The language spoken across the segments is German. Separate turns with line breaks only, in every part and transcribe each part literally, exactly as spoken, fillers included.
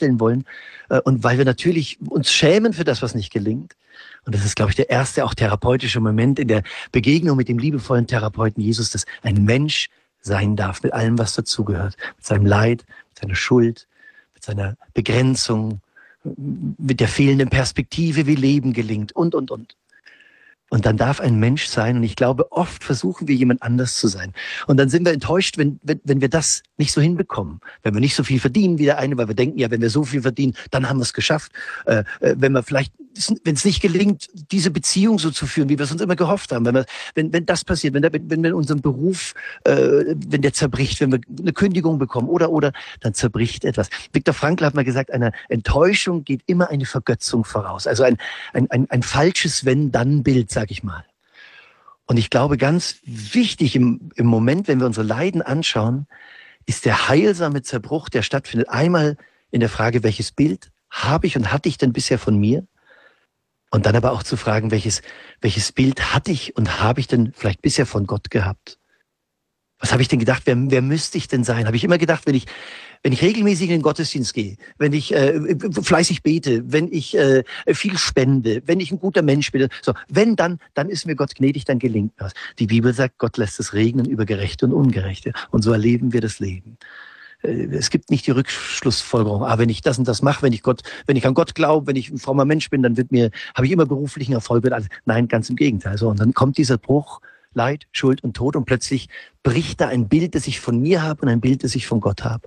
darstellen wollen äh, und weil wir natürlich uns schämen für das, was nicht gelingt. Und das ist, glaube ich, der erste auch therapeutische Moment in der Begegnung mit dem liebevollen Therapeuten Jesus, dass ein Mensch sein darf mit allem, was dazugehört. Mit seinem Leid, mit seiner Schuld, mit seiner Begrenzung, mit der fehlenden Perspektive, wie Leben gelingt und, und, und. Und dann darf ein Mensch sein. Und ich glaube, oft versuchen wir, jemand anders zu sein. Und dann sind wir enttäuscht, wenn, wenn, wenn wir das nicht so hinbekommen. Wenn wir nicht so viel verdienen wie der eine, weil wir denken, ja, wenn wir so viel verdienen, dann haben wir es geschafft. Äh, wenn wir vielleicht, wenn es nicht gelingt, diese Beziehung so zu führen, wie wir es uns immer gehofft haben. Wenn wir, wenn, wenn das passiert, wenn, der, wenn wir in unserem Beruf, äh, wenn der zerbricht, wenn wir eine Kündigung bekommen oder, oder, dann zerbricht etwas. Viktor Frankl hat mal gesagt, einer Enttäuschung geht immer eine Vergötzung voraus. Also ein, ein, ein, ein falsches Wenn-Dann-Bild, sag ich mal. Und ich glaube, ganz wichtig im, im Moment, wenn wir unsere Leiden anschauen, ist der heilsame Zerbruch, der stattfindet. Einmal in der Frage, welches Bild habe ich und hatte ich denn bisher von mir? Und dann aber auch zu fragen, welches, welches Bild hatte ich und habe ich denn vielleicht bisher von Gott gehabt? Was habe ich denn gedacht, wer, wer müsste ich denn sein? Habe ich immer gedacht, wenn ich, wenn ich regelmäßig in den Gottesdienst gehe, wenn ich äh, fleißig bete, wenn ich äh, viel spende, wenn ich ein guter Mensch bin, so, wenn dann, dann ist mir Gott gnädig, dann gelingt mir was. Die Bibel sagt, Gott lässt es regnen über Gerechte und Ungerechte. Und so erleben wir das Leben. Es gibt nicht die Rückschlussfolgerung, ah, wenn ich das und das mache, wenn ich Gott, wenn ich an Gott glaube, wenn ich ein frommer Mensch bin, dann wird mir, habe ich immer beruflichen Erfolg. Nein, ganz im Gegenteil. So, und dann kommt dieser Bruch, Leid, Schuld und Tod und plötzlich bricht da ein Bild, das ich von mir habe und ein Bild, das ich von Gott habe.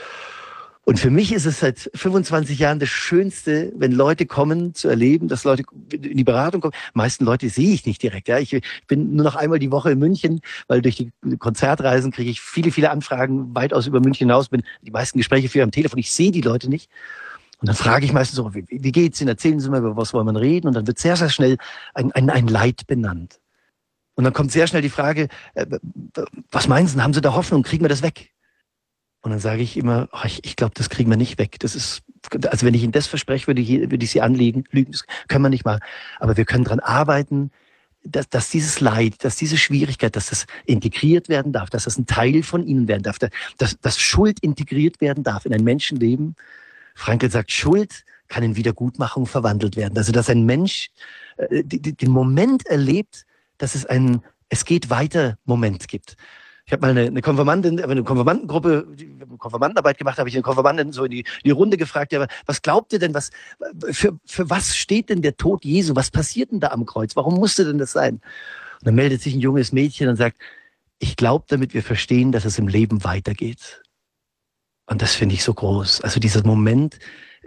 Und für mich ist es seit fünfundzwanzig Jahren das Schönste, wenn Leute kommen, zu erleben, dass Leute in die Beratung kommen. Die meisten Leute sehe ich nicht direkt. Ja, ich bin nur noch einmal die Woche in München, weil durch die Konzertreisen kriege ich viele, viele Anfragen weitaus über München hinaus. Bin die meisten Gespräche führe am Telefon. Ich sehe die Leute nicht. Und dann frage ich meistens so, wie, wie geht's Ihnen? Erzählen Sie mal, über was wollen wir reden? Und dann wird sehr, sehr schnell ein, ein, ein Leid benannt. Und dann kommt sehr schnell die Frage, äh, was meinen Sie, haben Sie da Hoffnung? Kriegen wir das weg? Und dann sage ich immer, oh, ich, ich glaube, das kriegen wir nicht weg. Das ist, also wenn ich Ihnen das verspreche, würde ich, würde ich Sie anlügen. Das können wir nicht mal. Aber wir können dran arbeiten, dass, dass dieses Leid, dass diese Schwierigkeit, dass das integriert werden darf, dass das ein Teil von Ihnen werden darf, dass, dass Schuld integriert werden darf in ein Menschenleben. Frankl sagt, Schuld kann in Wiedergutmachung verwandelt werden. Also dass ein Mensch äh, den Moment erlebt, dass es einen Es geht weiter Moment gibt. Ich habe mal eine, eine Konfirmandin, eine Konfirmandengruppe, eine Konfirmandenarbeit gemacht, habe ich eine Konfirmandin so in die, in die Runde gefragt, ja, was glaubt ihr denn, was, für, für was steht denn der Tod Jesu? Was passiert denn da am Kreuz? Warum musste denn das sein? Und dann meldet sich ein junges Mädchen und sagt, ich glaube, damit wir verstehen, dass es im Leben weitergeht. Und das finde ich so groß. Also dieser Moment,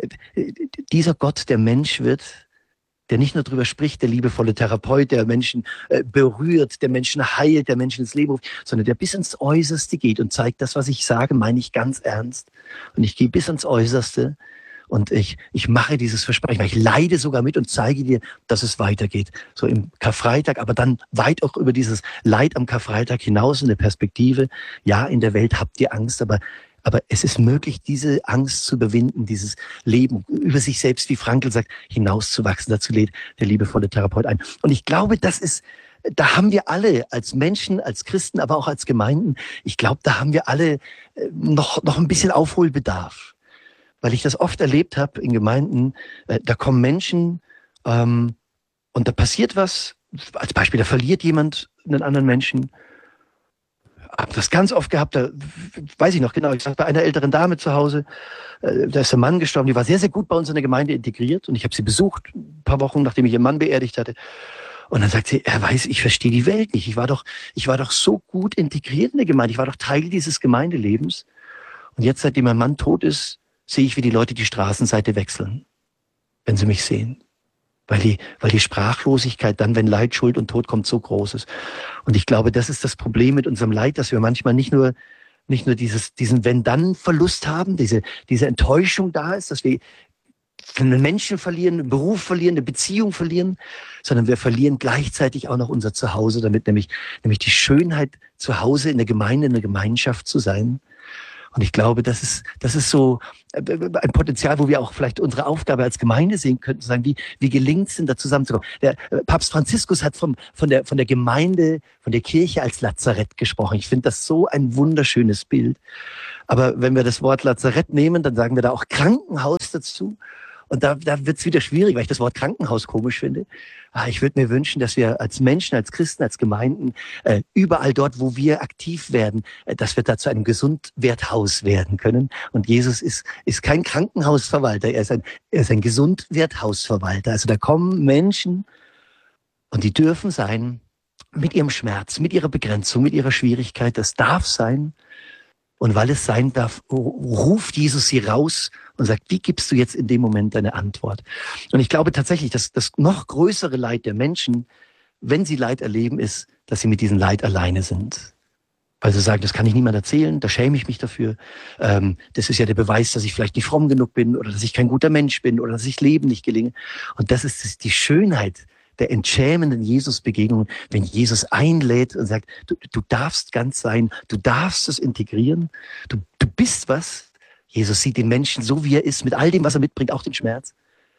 dieser Gott, der Mensch wird, der nicht nur drüber spricht, der liebevolle Therapeut, der Menschen äh, berührt, der Menschen heilt, der Menschen ins Leben ruft, sondern der bis ins Äußerste geht und zeigt, das, was ich sage, meine ich ganz ernst. Und ich gehe bis ins Äußerste und ich, ich mache dieses Versprechen, weil ich leide sogar mit und zeige dir, dass es weitergeht. So im Karfreitag, aber dann weit auch über dieses Leid am Karfreitag hinaus in der Perspektive, ja, in der Welt habt ihr Angst, aber Aber es ist möglich, diese Angst zu überwinden, dieses Leben über sich selbst, wie Frankl sagt, hinauszuwachsen. Dazu lädt der liebevolle Therapeut ein. Und ich glaube, das ist, da haben wir alle als Menschen, als Christen, aber auch als Gemeinden, ich glaube, da haben wir alle noch, noch ein bisschen Aufholbedarf. Weil ich das oft erlebt habe in Gemeinden, da kommen Menschen ähm, und da passiert was, als Beispiel, da verliert jemand einen anderen Menschen. Habe das ganz oft gehabt, da weiß ich noch genau, ich saß bei einer älteren Dame zu Hause, äh, da ist der Mann gestorben, die war sehr, sehr gut bei uns in der Gemeinde integriert und ich habe sie besucht, ein paar Wochen, nachdem ich ihren Mann beerdigt hatte. Und dann sagt sie, er weiß, ich verstehe die Welt nicht. Ich war doch, ich war doch so gut integriert in der Gemeinde, ich war doch Teil dieses Gemeindelebens. Und jetzt, seitdem mein Mann tot ist, sehe ich, wie die Leute die Straßenseite wechseln, wenn sie mich sehen. Weil die, weil die Sprachlosigkeit dann, wenn Leid, Schuld und Tod kommt, so groß ist. Und ich glaube, das ist das Problem mit unserem Leid, dass wir manchmal nicht nur, nicht nur dieses, diesen Wenn-Dann-Verlust haben, diese, diese Enttäuschung da ist, dass wir einen Menschen verlieren, einen Beruf verlieren, eine Beziehung verlieren, sondern wir verlieren gleichzeitig auch noch unser Zuhause, damit nämlich, nämlich die Schönheit, zu Hause in der Gemeinde, in der Gemeinschaft zu sein. Und ich glaube, das ist, das ist so ein Potenzial, wo wir auch vielleicht unsere Aufgabe als Gemeinde sehen könnten, zu sagen, wie, wie gelingt es denn, da zusammenzukommen? Der Papst Franziskus hat vom, von der, von der Gemeinde, von der Kirche als Lazarett gesprochen. Ich finde das so ein wunderschönes Bild. Aber wenn wir das Wort Lazarett nehmen, dann sagen wir da auch Krankenhaus Schmerz dazu. Und da, da wird es wieder schwierig, weil ich das Wort Krankenhaus komisch finde. Ah, ich würde mir wünschen, dass wir als Menschen, als Christen, als Gemeinden, äh, überall dort, wo wir aktiv werden, äh, dass wir da zu einem Gesundwerthaus werden können. Und Jesus ist, ist kein Krankenhausverwalter, er ist ein, er ist ein Gesundwerthausverwalter. Also da kommen Menschen und die dürfen sein mit ihrem Schmerz, mit ihrer Begrenzung, mit ihrer Schwierigkeit. Das darf sein. Und weil es sein darf, ruft Jesus sie raus und sagt, wie gibst du jetzt in dem Moment deine Antwort? Und ich glaube tatsächlich, dass das noch größere Leid der Menschen, wenn sie Leid erleben, ist, dass sie mit diesem Leid alleine sind. Weil sie sagen, das kann ich niemand erzählen, da schäme ich mich dafür. Ähm, das ist ja der Beweis, dass ich vielleicht nicht fromm genug bin oder dass ich kein guter Mensch bin oder dass ich Leben nicht gelinge. Und das ist die Schönheit der entschämenden Jesus-Begegnung, wenn Jesus einlädt und sagt, du, du darfst ganz sein, du darfst es integrieren, du, du bist was. Jesus sieht den Menschen so, wie er ist, mit all dem, was er mitbringt, auch den Schmerz.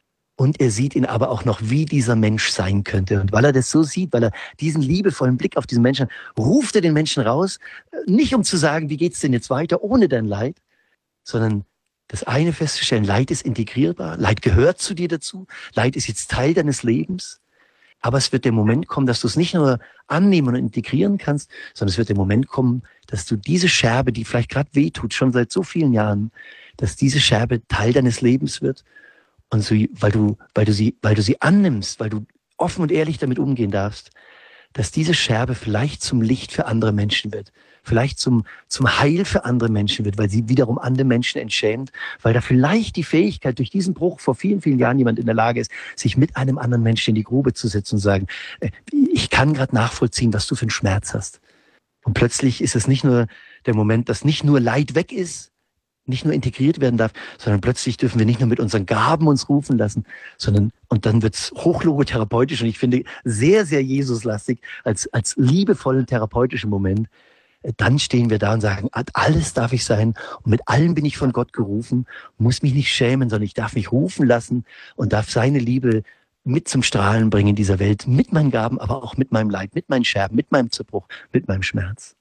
Und er sieht ihn aber auch noch, wie dieser Mensch sein könnte. Und weil er das so sieht, weil er diesen liebevollen Blick auf diesen Menschen hat, ruft er den Menschen raus, nicht um zu sagen, wie geht's denn jetzt weiter ohne dein Leid, sondern das eine festzustellen, Leid ist integrierbar, Leid gehört zu dir dazu, Leid ist jetzt Teil deines Lebens. Aber es wird der Moment kommen, dass du es nicht nur annehmen und integrieren kannst, sondern es wird der Moment kommen, dass du diese Scherbe, die vielleicht gerade wehtut, schon seit so vielen Jahren, dass diese Scherbe Teil deines Lebens wird. Und so, weil du, weil du sie, weil du sie annimmst, weil du offen und ehrlich damit umgehen darfst, dass diese Scherbe vielleicht zum Licht für andere Menschen wird, vielleicht zum, zum Heil für andere Menschen wird, weil sie wiederum andere Menschen entschämt, weil da vielleicht die Fähigkeit, durch diesen Bruch vor vielen, vielen Jahren jemand in der Lage ist, sich mit einem anderen Menschen in die Grube zu setzen und sagen, ich kann gerade nachvollziehen, was du für einen Schmerz hast. Und plötzlich ist es nicht nur der Moment, dass nicht nur Leid weg ist, nicht nur integriert werden darf, sondern plötzlich dürfen wir nicht nur mit unseren Gaben uns rufen lassen, sondern, und dann wird's hochlogotherapeutisch und ich finde sehr, sehr Jesuslastig als, als liebevollen therapeutischen Moment. Dann stehen wir da und sagen, alles darf ich sein und mit allem bin ich von Gott gerufen, muss mich nicht schämen, sondern ich darf mich rufen lassen und darf seine Liebe mit zum Strahlen bringen in dieser Welt, mit meinen Gaben, aber auch mit meinem Leid, mit meinen Scherben, mit meinem Zerbruch, mit meinem Schmerz.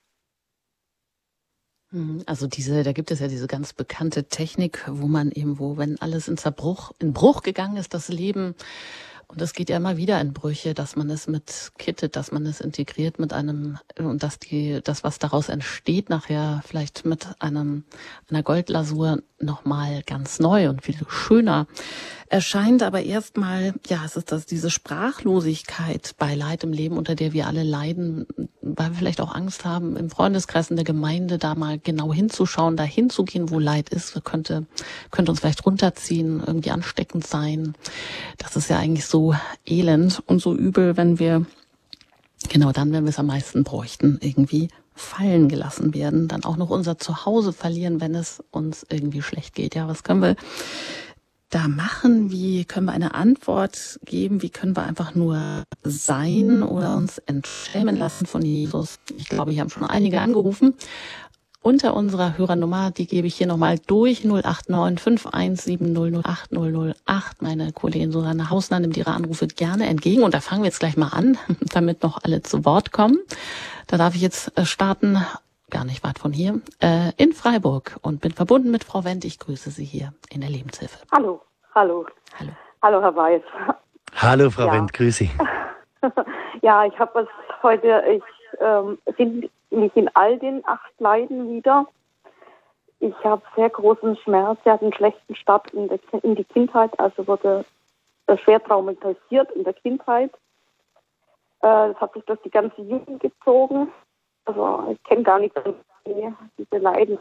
Also diese, da gibt es ja diese ganz bekannte Technik, wo man eben, wo, wenn alles in Zerbruch, in Bruch gegangen ist, das Leben, und es geht ja immer wieder in Brüche, dass man es mit kittet, dass man es integriert mit einem, und dass die, das, was daraus entsteht, nachher vielleicht mit einem, einer Goldlasur nochmal ganz neu und viel schöner erscheint. Aber erstmal, ja, es ist das, diese Sprachlosigkeit bei Leid im Leben, unter der wir alle leiden, weil wir vielleicht auch Angst haben, im Freundeskreis, in der Gemeinde da mal genau hinzuschauen, da hinzugehen, wo Leid ist, könnte, könnte uns vielleicht runterziehen, irgendwie ansteckend sein. Das ist ja eigentlich so elend und so übel, wenn wir, genau dann, wenn wir es am meisten bräuchten, irgendwie fallen gelassen werden, dann auch noch unser Zuhause verlieren, wenn es uns irgendwie schlecht geht. Ja, was können wir da machen? Wie können wir eine Antwort geben? Wie können wir einfach nur sein oder uns entschämen lassen von Jesus? Ich glaube, hier haben schon einige angerufen. Unter unserer Hörernummer, die gebe ich hier nochmal durch, null acht neun fünf eins sieben null null acht null null acht. Meine Kollegin Susanne Hausner nimmt ihre Anrufe gerne entgegen. Und da fangen wir jetzt gleich mal an, damit noch alle zu Wort kommen. Da darf ich jetzt starten, gar nicht weit von hier, äh, in Freiburg und bin verbunden mit Frau Wendt. Ich grüße Sie hier in der Lebenshilfe.
Hallo, hallo.
Hallo.
Hallo, Herr Weiß.
Hallo, Frau
ja.
Wendt, grüße Sie.
Ja, ich habe es heute, ich ähm, finde mich in all den acht Leiden wieder. Ich habe sehr großen Schmerz. Sie hatte einen schlechten Start in, der, in die Kindheit, also wurde äh, schwer traumatisiert in der Kindheit. Äh, das hat sich durch die ganze Jugend gezogen. Also ich kenne gar nicht diese Leiden.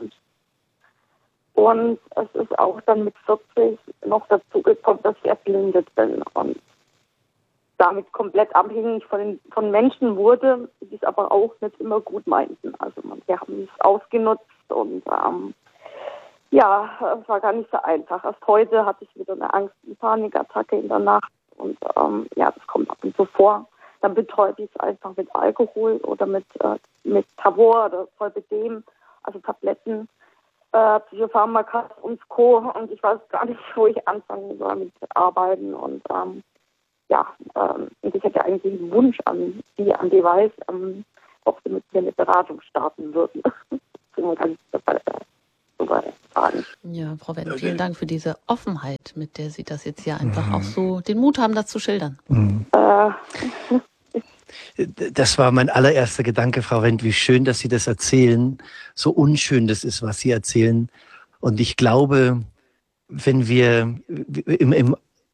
Und es ist auch dann mit vierzig noch dazu gekommen, dass ich erblindet bin und damit komplett abhängig von den von Menschen wurde, die es aber auch nicht immer gut meinten. Also manche haben es ausgenutzt und ähm, ja, es war gar nicht so einfach. Erst heute hatte ich wieder eine Angst- und Panikattacke in der Nacht und ähm, ja, das kommt ab und zu vor. Dann betäube ich es einfach mit Alkohol oder mit, äh, mit Tavor oder Zolpidem, also Tabletten, äh, Psychopharmaka und Co. Und ich weiß gar nicht, wo ich anfangen soll mit Arbeiten. Und ähm, ja, ähm, und ich hätte eigentlich einen Wunsch an die, an die Weiß, ähm, ob sie mit mir eine Beratung starten würden. darüber sagen.
Ja, Frau Wendt, vielen Dank für diese Offenheit, mit der Sie das jetzt hier einfach auch so den Mut haben, das zu schildern.
Mhm.
Äh,
Das war mein allererster Gedanke, Frau Wendt, wie schön, dass Sie das erzählen. So unschön das ist, was Sie erzählen. Und ich glaube, wenn wir im, im,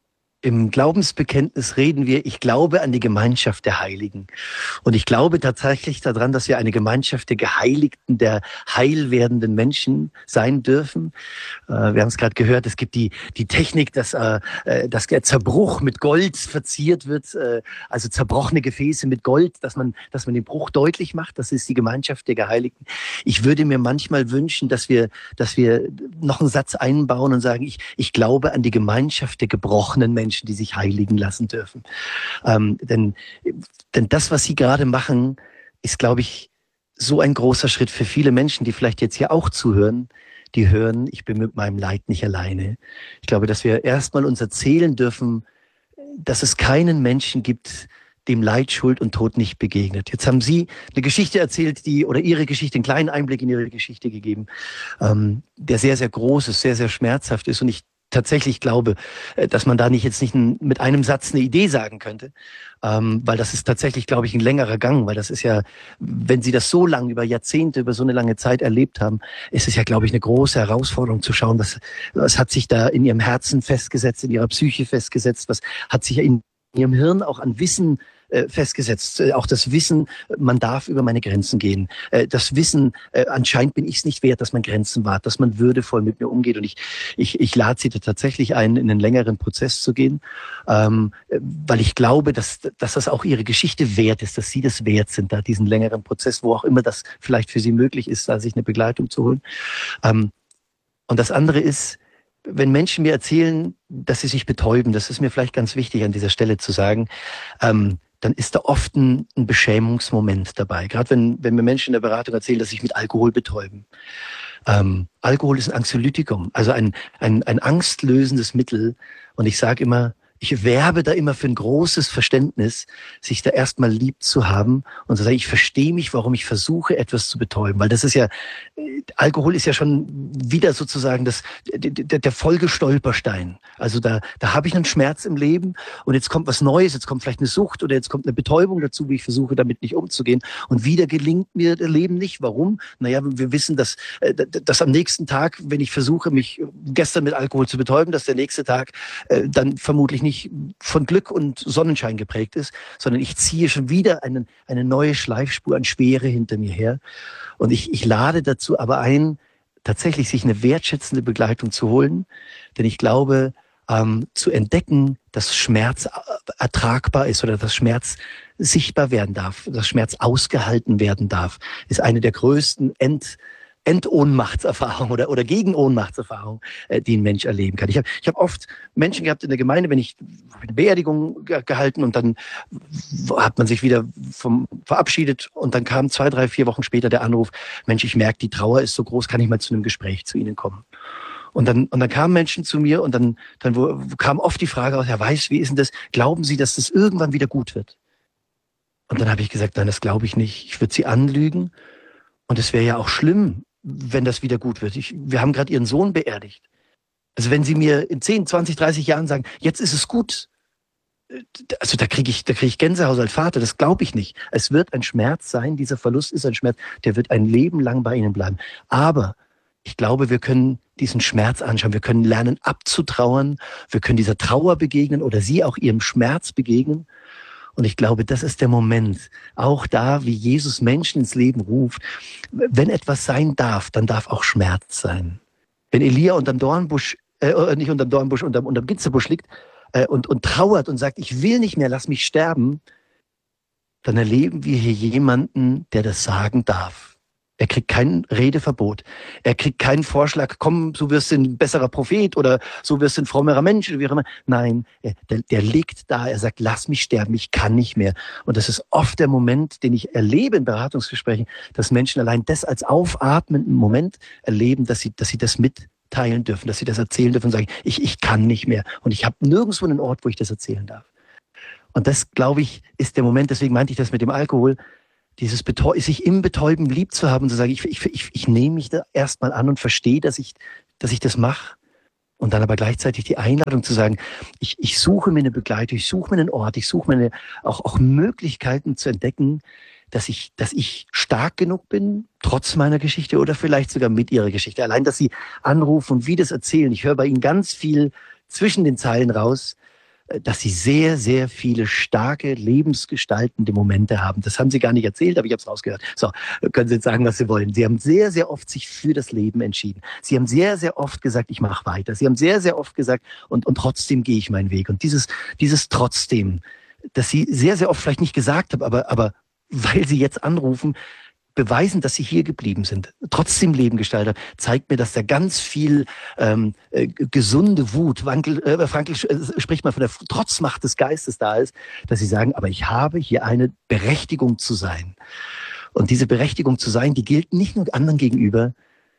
im Glaubensbekenntnis reden wir, ich glaube an die Gemeinschaft der Heiligen. Und ich glaube tatsächlich daran, dass wir eine Gemeinschaft der Geheiligten, der heil werdenden Menschen sein dürfen. Äh, wir haben es gerade gehört, es gibt die, die Technik, dass, äh, dass der Zerbruch mit Gold verziert wird, äh, also zerbrochene Gefäße mit Gold, dass man, dass man den Bruch deutlich macht. Das ist die Gemeinschaft der Geheiligten. Ich würde mir manchmal wünschen, dass wir, dass wir noch einen Satz einbauen und sagen, ich, ich glaube an die Gemeinschaft der gebrochenen Menschen, die sich heiligen lassen dürfen. Ähm, denn, denn das, was Sie gerade machen, ist, glaube ich, so ein großer Schritt für viele Menschen, die vielleicht jetzt hier auch zuhören, die hören, ich bin mit meinem Leid nicht alleine. Ich glaube, dass wir erstmal uns erzählen dürfen, dass es keinen Menschen gibt, dem Leid, Schuld und Tod nicht begegnet. Jetzt haben Sie eine Geschichte erzählt, die, oder Ihre Geschichte, einen kleinen Einblick in Ihre Geschichte gegeben, ähm, der sehr, sehr groß ist, sehr, sehr schmerzhaft ist. Und ich tatsächlich glaube, dass man da nicht jetzt nicht mit einem Satz eine Idee sagen könnte, ähm, weil das ist tatsächlich, glaube ich, ein längerer Gang, weil das ist ja, wenn Sie das so lange, über Jahrzehnte, über so eine lange Zeit erlebt haben, ist es ja, glaube ich, eine große Herausforderung zu schauen, was, was hat sich da in Ihrem Herzen festgesetzt, in Ihrer Psyche festgesetzt, was hat sich ja in Ihrem Hirn auch an Wissen festgesetzt. Auch das Wissen, man darf über meine Grenzen gehen. Das Wissen, anscheinend bin ich es nicht wert, dass man Grenzen wahrt, dass man würdevoll mit mir umgeht. Und ich, ich, ich lade Sie da tatsächlich ein, in einen längeren Prozess zu gehen, ähm, weil ich glaube, dass, dass das auch Ihre Geschichte wert ist, dass Sie das wert sind, da diesen längeren Prozess, wo auch immer das vielleicht für Sie möglich ist, da sich eine Begleitung zu holen. Ähm, und das andere ist, wenn Menschen mir erzählen, dass sie sich betäuben, das ist mir vielleicht ganz wichtig an dieser Stelle zu sagen, ähm, dann ist da oft ein, ein Beschämungsmoment dabei. Gerade wenn, wenn mir Menschen in der Beratung erzählen, dass sie sich mit Alkohol betäuben. Ähm, Alkohol ist ein Anxiolytikum, also ein, ein, ein angstlösendes Mittel. Und ich sage immer, ich werbe da immer für ein großes Verständnis, sich da erstmal lieb zu haben und zu sagen, ich verstehe mich, warum ich versuche, etwas zu betäuben. Weil das ist ja, Alkohol ist ja schon wieder sozusagen das, der, der Folgestolperstein. Also da, da habe ich einen Schmerz im Leben und jetzt kommt was Neues, jetzt kommt vielleicht eine Sucht oder jetzt kommt eine Betäubung dazu, wie ich versuche, damit nicht umzugehen. Und wieder gelingt mir das Leben nicht. Warum? Naja, wir wissen, dass, dass am nächsten Tag, wenn ich versuche, mich gestern mit Alkohol zu betäuben, dass der nächste Tag äh, dann vermutlich nicht von Glück und Sonnenschein geprägt ist, sondern ich ziehe schon wieder einen, eine neue Schleifspur an Schwere hinter mir her. Und ich, ich lade dazu aber ein, tatsächlich sich eine wertschätzende Begleitung zu holen. Denn ich glaube, ähm, zu entdecken, dass Schmerz ertragbar ist oder dass Schmerz sichtbar werden darf, dass Schmerz ausgehalten werden darf, ist eine der größten End Endohnmachtserfahrung oder, oder Gegenohnmachtserfahrung, äh, die ein Mensch erleben kann. Ich habe ich hab oft Menschen gehabt in der Gemeinde, wenn ich eine Beerdigung ge- gehalten und dann hat man sich wieder vom, verabschiedet und dann kam zwei, drei, vier Wochen später der Anruf, Mensch, ich merke, die Trauer ist so groß, kann ich mal zu einem Gespräch zu Ihnen kommen? Und dann, und dann kamen Menschen zu mir und dann, dann wo, kam oft die Frage aus, Herr Weiß, wie ist denn das? Glauben Sie, dass das irgendwann wieder gut wird? Und dann habe ich gesagt, nein, das glaube ich nicht. Ich würde Sie anlügen und es wäre ja auch schlimm, wenn das wieder gut wird. Ich, wir haben gerade Ihren Sohn beerdigt. Also wenn Sie mir in zehn, zwanzig, dreißig Jahren sagen, jetzt ist es gut, also da kriege ich, da kriege ich Gänsehaut als Vater, das glaube ich nicht. Es wird ein Schmerz sein, dieser Verlust ist ein Schmerz, der wird ein Leben lang bei Ihnen bleiben. Aber ich glaube, wir können diesen Schmerz anschauen, wir können lernen abzutrauern, wir können dieser Trauer begegnen oder Sie auch Ihrem Schmerz begegnen. Und ich glaube, das ist der Moment, auch da, wie Jesus Menschen ins Leben ruft. Wenn etwas sein darf, dann darf auch Schmerz sein. Wenn Elia unterm Dornbusch, äh, nicht unterm Dornbusch, unterm, unterm Ginsterbusch liegt äh, und, und trauert und sagt, ich will nicht mehr, lass mich sterben, dann erleben wir hier jemanden, der das sagen darf. Er kriegt kein Redeverbot. Er kriegt keinen Vorschlag, komm, so wirst du ein besserer Prophet oder so wirst du ein frommerer Mensch oder wie auch immer. Nein, er, der, der liegt da, er sagt, lass mich sterben, ich kann nicht mehr. Und das ist oft der Moment, den ich erlebe in Beratungsgesprächen, dass Menschen allein das als aufatmenden Moment erleben, dass sie, dass sie das mitteilen dürfen, dass sie das erzählen dürfen und sagen, ich, ich kann nicht mehr. Und ich habe nirgendwo einen Ort, wo ich das erzählen darf. Und das, glaube ich, ist der Moment, deswegen meinte ich das mit dem Alkohol, dieses Betäu- sich im Betäuben lieb zu haben und zu sagen, ich, ich, ich, ich nehme mich da erstmal an und verstehe, dass ich, dass ich das mache. Und dann aber gleichzeitig die Einladung zu sagen, ich, ich suche mir eine Begleitung, ich suche mir einen Ort, ich suche mir eine, auch, auch Möglichkeiten zu entdecken, dass ich, dass ich stark genug bin, trotz meiner Geschichte oder vielleicht sogar mit ihrer Geschichte. Allein, dass sie anrufen und wie das erzählen. Ich höre bei ihnen ganz viel zwischen den Zeilen raus, dass sie sehr, sehr viele starke, lebensgestaltende Momente haben. Das haben sie gar nicht erzählt, aber ich habe es rausgehört. So, können Sie jetzt sagen, was Sie wollen. Sie haben sehr, sehr oft sich für das Leben entschieden. Sie haben sehr, sehr oft gesagt, ich mache weiter. Sie haben sehr, sehr oft gesagt, und, und trotzdem gehe ich meinen Weg. Und dieses, dieses trotzdem, dass Sie sehr, sehr oft vielleicht nicht gesagt haben, aber, aber weil Sie jetzt anrufen, beweisen, dass sie hier geblieben sind, trotzdem Leben gestaltet haben, zeigt mir, dass da ganz viel ähm, äh, gesunde Wut, Wankel, äh, Frankl äh, spricht mal von der Trotzmacht des Geistes da ist, dass sie sagen, aber ich habe hier eine Berechtigung zu sein. Und diese Berechtigung zu sein, die gilt nicht nur anderen gegenüber,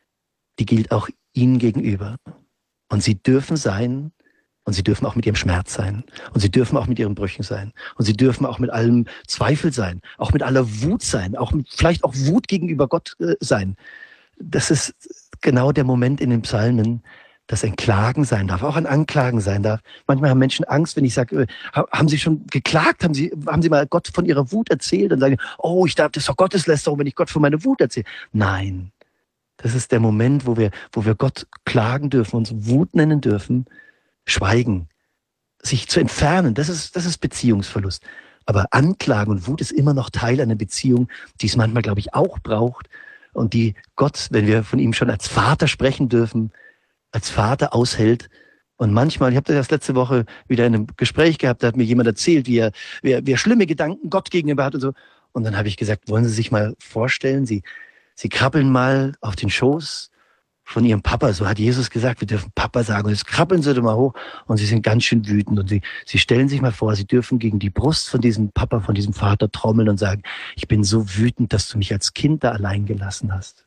die gilt auch ihnen gegenüber. Und sie dürfen sein, und sie dürfen auch mit ihrem Schmerz sein. Und sie dürfen auch mit ihren Brüchen sein. Und sie dürfen auch mit allem Zweifel sein. Auch mit aller Wut sein. Auch mit, vielleicht auch Wut gegenüber Gott äh, sein. Das ist genau der Moment in den Psalmen, dass ein Klagen sein darf. Auch ein Anklagen sein darf. Manchmal haben Menschen Angst, wenn ich sage, äh, haben Sie schon geklagt? Haben Sie, haben Sie mal Gott von Ihrer Wut erzählt? Und sagen, oh, ich darf, das ist doch Gotteslästerung, wenn ich Gott von meiner Wut erzähle. Nein. Das ist der Moment, wo wir, wo wir Gott klagen dürfen, uns Wut nennen dürfen. Schweigen, sich zu entfernen, das ist, das ist Beziehungsverlust. Aber Anklagen und Wut ist immer noch Teil einer Beziehung, die es manchmal, glaube ich, auch braucht und die Gott, wenn wir von ihm schon als Vater sprechen dürfen, als Vater aushält. Und manchmal, ich habe das letzte Woche wieder in einem Gespräch gehabt, da hat mir jemand erzählt, wie er, wie er, wie er schlimme Gedanken Gott gegenüber hat und so. Und dann habe ich gesagt, wollen Sie sich mal vorstellen, Sie, Sie krabbeln mal auf den Schoß von ihrem Papa, so hat Jesus gesagt, wir dürfen Papa sagen. Und jetzt krabbeln sie da mal hoch und sie sind ganz schön wütend. Und sie, sie stellen sich mal vor, sie dürfen gegen die Brust von diesem Papa, von diesem Vater trommeln und sagen, ich bin so wütend, dass du mich als Kind da allein gelassen hast.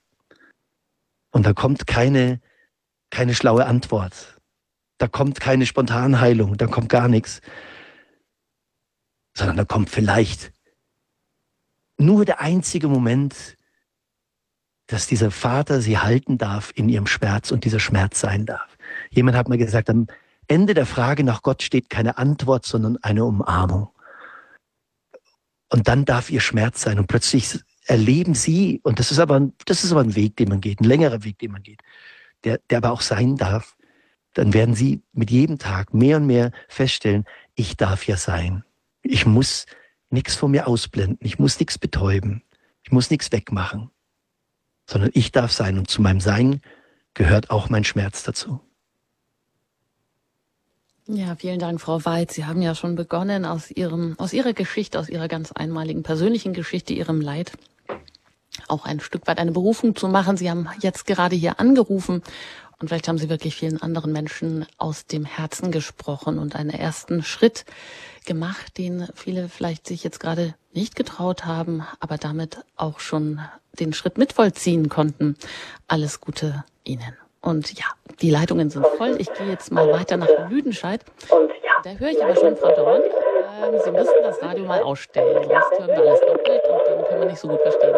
Und da kommt keine, keine schlaue Antwort. Da kommt keine Spontanheilung, da kommt gar nichts. Sondern da kommt vielleicht nur der einzige Moment, dass dieser Vater sie halten darf in ihrem Schmerz und dieser Schmerz sein darf. Jemand hat mir gesagt, am Ende der Frage nach Gott steht keine Antwort, sondern eine Umarmung. Und dann darf ihr Schmerz sein und plötzlich erleben sie, und das ist aber ein, das ist aber ein Weg, den man geht, ein längerer Weg, den man geht, der, der aber auch sein darf, dann werden sie mit jedem Tag mehr und mehr feststellen, ich darf ja sein. Ich muss nichts von mir ausblenden, ich muss nichts betäuben, ich muss nichts wegmachen. Sondern ich darf sein und zu meinem Sein gehört auch mein Schmerz dazu.
Ja, vielen Dank, Frau Weitz. Sie haben ja schon begonnen, aus Ihrem, aus Ihrer Geschichte, aus Ihrer ganz einmaligen persönlichen Geschichte, Ihrem Leid, auch ein Stück weit eine Berufung zu machen. Sie haben jetzt gerade hier angerufen und vielleicht haben Sie wirklich vielen anderen Menschen aus dem Herzen gesprochen und einen ersten Schritt gemacht, den viele vielleicht sich jetzt gerade nicht getraut haben, aber damit auch schon den Schritt mitvollziehen konnten. Alles Gute Ihnen. Und ja, die Leitungen sind voll. Ich gehe jetzt mal weiter nach Lüdenscheid. Da höre ich aber schon, Frau Dorn, äh, Sie müssen das Radio mal ausstellen, sonst hören wir alles doppelt und dann können wir nicht so gut verstehen.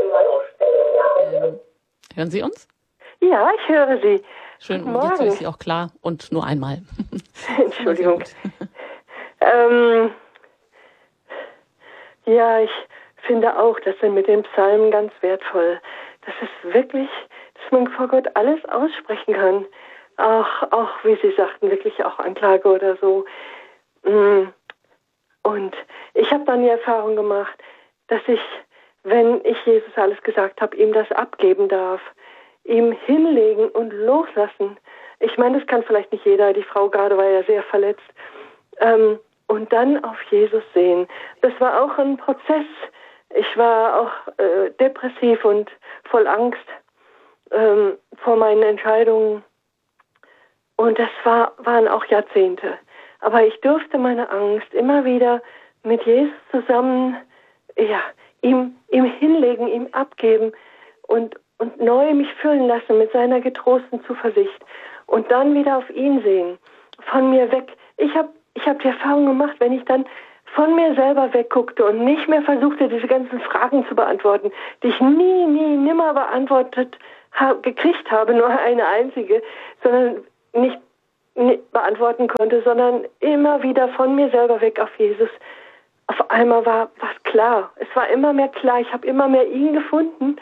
Ähm, hören Sie uns?
Ja, ich höre Sie.
Schön, und jetzt höre ich Sie auch klar und nur einmal.
Entschuldigung. ähm, ja, ich finde auch, das sind mit den Psalmen ganz wertvoll. Das ist wirklich, dass man vor Gott alles aussprechen kann. Auch, auch wie Sie sagten, wirklich auch Anklage oder so. Und ich habe dann die Erfahrung gemacht, dass ich, wenn ich Jesus alles gesagt habe, ihm das abgeben darf. Ihm hinlegen und loslassen. Ich meine, das kann vielleicht nicht jeder. Die Frau gerade war ja sehr verletzt. Ähm, und dann auf Jesus sehen. Das war auch ein Prozess. Ich war auch äh, depressiv und voll Angst ähm, vor meinen Entscheidungen. Und das war, waren auch Jahrzehnte. Aber ich durfte meine Angst immer wieder mit Jesus zusammen, ja, ihm, ihm hinlegen, ihm abgeben und und neu mich füllen lassen mit seiner getrosten Zuversicht und dann wieder auf ihn sehen, von mir weg. Ich habe ich hab die Erfahrung gemacht, wenn ich dann von mir selber wegguckte und nicht mehr versuchte, diese ganzen Fragen zu beantworten, die ich nie, nie, nimmer beantwortet ha- gekriegt habe, nur eine einzige, sondern nicht, nicht beantworten konnte, sondern immer wieder von mir selber weg auf Jesus. Auf einmal war was klar. Es war immer mehr klar. Ich habe immer mehr ihn gefunden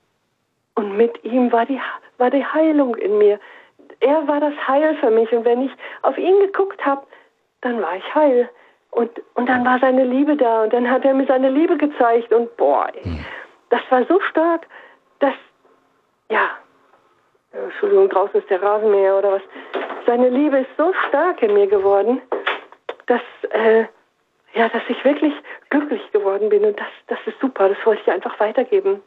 und mit ihm war die, war die Heilung in mir. Er war das Heil für mich und wenn ich auf ihn geguckt habe, dann war ich heil. Und, und dann war seine Liebe da und dann hat er mir seine Liebe gezeigt und boah, ey, das war so stark, dass, ja, Entschuldigung, draußen ist der Rasenmäher oder was, seine Liebe ist so stark in mir geworden, dass, äh, ja, dass ich wirklich glücklich geworden bin und das, das ist super, das wollte ich einfach weitergeben.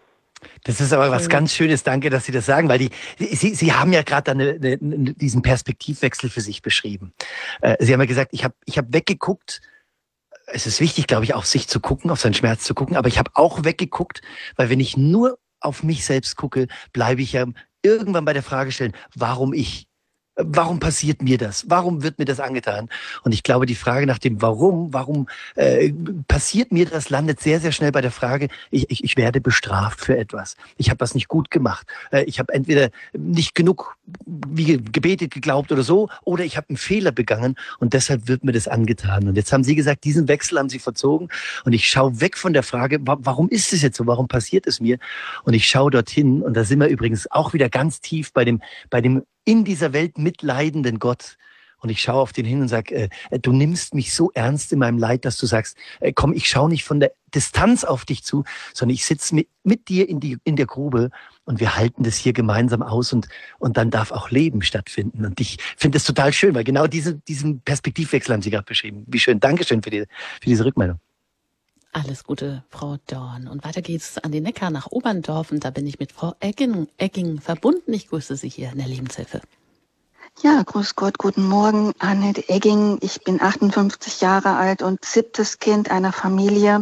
Das ist aber was ganz Schönes, danke, dass Sie das sagen, weil die, Sie, Sie haben ja gerade eine, eine, diesen Perspektivwechsel für sich beschrieben. Äh, Sie haben ja gesagt, ich habe ich hab weggeguckt. Es ist wichtig, glaube ich, auf sich zu gucken, auf seinen Schmerz zu gucken, aber ich habe auch weggeguckt, weil wenn ich nur auf mich selbst gucke, bleibe ich ja irgendwann bei der Frage stellen, warum ich? Warum passiert mir das? Warum wird mir das angetan? Und ich glaube, die Frage nach dem Warum, warum äh, passiert mir das, landet sehr, sehr schnell bei der Frage, ich, ich, ich werde bestraft für etwas. Ich habe was nicht gut gemacht. Äh, ich habe entweder nicht genug wie gebetet, geglaubt oder so, oder ich habe einen Fehler begangen und deshalb wird mir das angetan. Und jetzt haben Sie gesagt, diesen Wechsel haben Sie verzogen und ich schaue weg von der Frage, warum ist es jetzt so? Warum passiert es mir? Und ich schaue dorthin und da sind wir übrigens auch wieder ganz tief bei dem, bei dem in dieser Welt mitleidenden Gott. Und ich schaue auf den hin und sage, äh, du nimmst mich so ernst in meinem Leid, dass du sagst, äh, komm, ich schaue nicht von der Distanz auf dich zu, sondern ich sitze mit, mit dir in, die, in der Grube und wir halten das hier gemeinsam aus und, und dann darf auch Leben stattfinden. Und ich finde das total schön, weil genau diese, diesen Perspektivwechsel haben Sie gerade beschrieben. Wie schön. Dankeschön für, die, für diese Rückmeldung.
Alles Gute, Frau Dorn. Und weiter geht's an den Neckar nach Oberndorf. Und da bin ich mit Frau Egging, Egging verbunden. Ich grüße Sie hier in der Lebenshilfe.
Ja, grüß Gott, guten Morgen, Annette Egging. Ich bin achtundfünfzig Jahre alt und siebtes Kind einer Familie.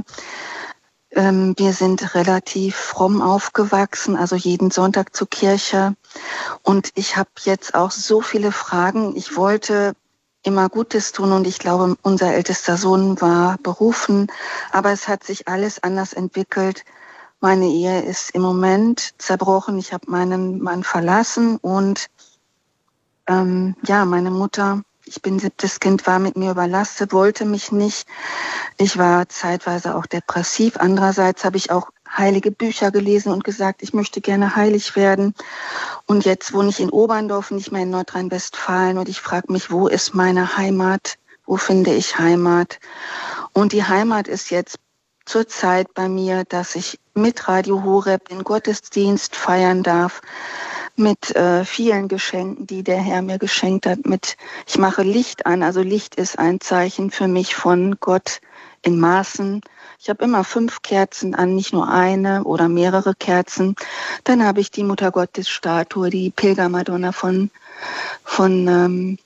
Ähm, wir sind relativ fromm aufgewachsen, also jeden Sonntag zur Kirche. Und ich habe jetzt auch so viele Fragen. Ich wollte immer Gutes tun und ich glaube, unser ältester Sohn war berufen, aber es hat sich alles anders entwickelt. Meine Ehe ist im Moment zerbrochen. Ich habe meinen Mann verlassen und ähm, ja, meine Mutter, ich bin siebtes Kind, war mit mir überlastet, wollte mich nicht. Ich war zeitweise auch depressiv. Andererseits habe ich auch heilige Bücher gelesen und gesagt, ich möchte gerne heilig werden. Und jetzt wohne ich in Oberndorf, nicht mehr in Nordrhein-Westfalen. Und ich frage mich, wo ist meine Heimat? Wo finde ich Heimat? Und die Heimat ist jetzt zurzeit bei mir, dass ich mit Radio Horeb den Gottesdienst feiern darf, mit äh, vielen Geschenken, die der Herr mir geschenkt hat. Mit, ich mache Licht an, also Licht ist ein Zeichen für mich von Gott in Maßen. Ich habe immer fünf Kerzen an, nicht nur eine oder mehrere Kerzen. Dann habe ich die Muttergottes-Statue, die Pilgermadonna von von ähm,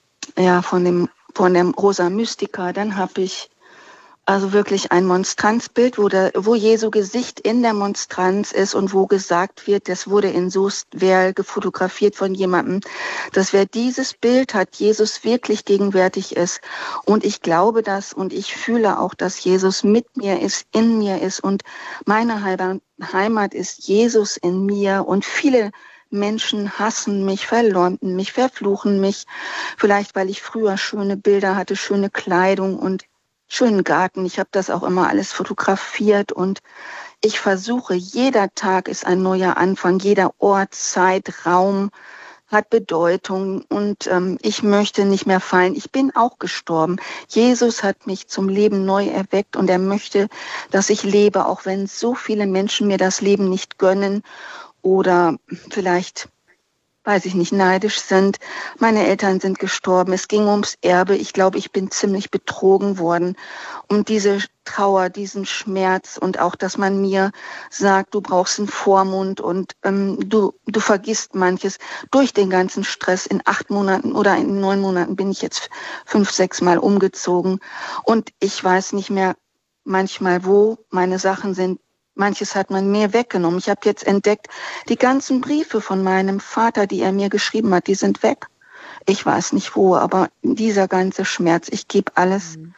ja von dem von dem Rosa Mystica. Dann habe ich also wirklich ein Monstranzbild, wo, der, wo Jesu Gesicht in der Monstranz ist und wo gesagt wird, das wurde in Soestwerl gefotografiert von jemandem, dass wer dieses Bild hat, Jesus wirklich gegenwärtig ist. Und ich glaube das und ich fühle auch, dass Jesus mit mir ist, in mir ist und meine Heimat ist Jesus in mir und viele Menschen hassen mich, verleumden mich, verfluchen mich, vielleicht weil ich früher schöne Bilder hatte, schöne Kleidung und schönen Garten. Ich habe das auch immer alles fotografiert und ich versuche, jeder Tag ist ein neuer Anfang, jeder Ort, Zeit, Raum hat Bedeutung und ähm, ich möchte nicht mehr fallen. Ich bin auch gestorben. Jesus hat mich zum Leben neu erweckt und er möchte, dass ich lebe, auch wenn so viele Menschen mir das Leben nicht gönnen oder vielleicht weiß ich nicht, neidisch sind. Meine Eltern sind gestorben. Es ging ums Erbe. Ich glaube, ich bin ziemlich betrogen worden. Um diese Trauer, diesen Schmerz und auch, dass man mir sagt, du brauchst einen Vormund und ähm, du du vergisst manches. Durch den ganzen Stress in acht Monaten oder in neun Monaten bin ich jetzt fünf, sechs Mal umgezogen. Und ich weiß nicht mehr manchmal, wo meine Sachen sind. Manches hat man mir weggenommen. Ich habe jetzt entdeckt, die ganzen Briefe von meinem Vater, die er mir geschrieben hat, die sind weg. Ich weiß nicht wo, aber dieser ganze Schmerz, ich gebe alles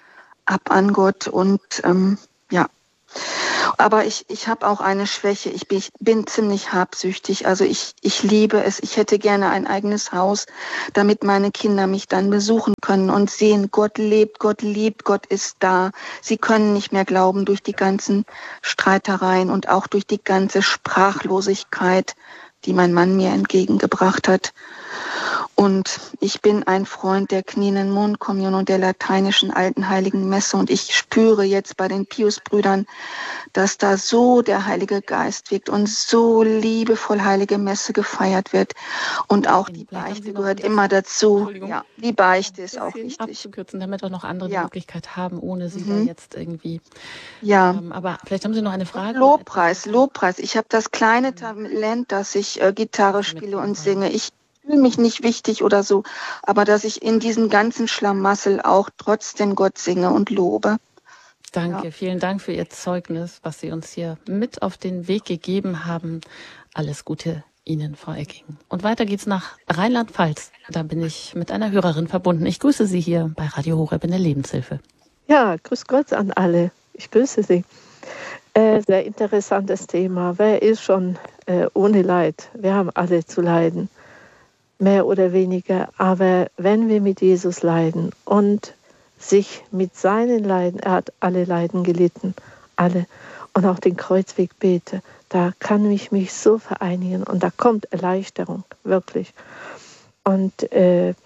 ab an Gott und ähm, ja. Aber ich, ich habe auch eine Schwäche. Ich bin, ich bin ziemlich habsüchtig. Also ich, ich liebe es. Ich hätte gerne ein eigenes Haus, damit meine Kinder mich dann besuchen können und sehen, Gott lebt, Gott liebt, Gott ist da. Sie können nicht mehr glauben durch die ganzen Streitereien und auch durch die ganze Sprachlosigkeit, die mein Mann mir entgegengebracht hat. Und ich bin ein Freund der knienden Mondkommunion und der lateinischen alten heiligen Messe. Und ich spüre jetzt bei den Piusbrüdern, dass da so der Heilige Geist wirkt und so liebevoll heilige Messe gefeiert wird. Und auch die Beichte gehört immer dazu. Ja, die Beichte ist auch wichtig.
Abzukürzen, damit auch noch andere die
Ja.
Möglichkeit haben, ohne sie
Mhm.
da jetzt irgendwie.
Ja.
Ähm, aber vielleicht haben Sie noch eine Frage.
Lobpreis, Lobpreis. Ich habe das kleine Talent, dass ich äh, Gitarre
Was Sie
spiele
mitgeben
und
wollen.
singe. Ich fühle mich nicht wichtig oder so, aber dass ich in diesem ganzen Schlamassel auch trotzdem Gott singe und lobe.
Danke,
Ja.
vielen Dank für Ihr Zeugnis, was Sie uns hier mit auf den Weg gegeben haben. Alles Gute Ihnen, Frau Egging. Und weiter geht's nach Rheinland-Pfalz. Da bin ich mit einer Hörerin verbunden. Ich grüße Sie hier bei Radio Horeb in der Lebenshilfe.
Ja, grüß Gott an alle. Ich grüße Sie. Äh, sehr interessantes Thema. Wer ist schon äh, ohne Leid? Wir haben alle zu leiden, mehr oder weniger. Aber wenn wir mit Jesus leiden und sich mit seinen Leiden, er hat alle Leiden gelitten, alle, und auch den Kreuzweg bete, da kann ich mich so vereinigen und da kommt Erleichterung, wirklich. Und äh,